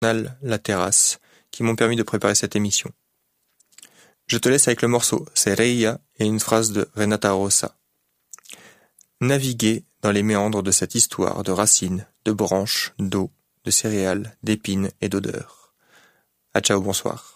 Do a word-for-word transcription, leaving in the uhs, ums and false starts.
La Terrasse, qui m'ont permis de préparer cette émission. Je te laisse avec le morceau Sereia et une phrase de Renata Rossa. Naviguer dans les méandres de cette histoire de racines, de branches, d'eau, de céréales, d'épines et d'odeurs. À ciao, bonsoir.